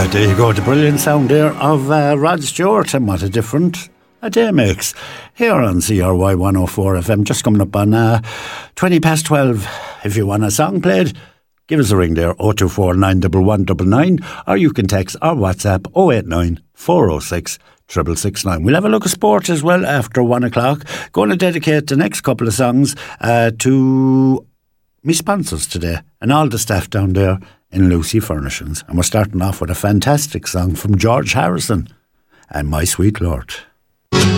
There you go, the brilliant sound there of Rod Stewart, and what a difference a day makes. Here on CRY 104 FM, just coming up on 20 past 12. If you want a song played, give us a ring there, 024 911 or you can text or WhatsApp 089 406 669. We'll have a look at sport as well after 1 o'clock. Going to dedicate the next couple of songs to my sponsors today and all the staff down there in Lucy Furnishings. And we're starting off with a fantastic song from George Harrison and My Sweet Lord.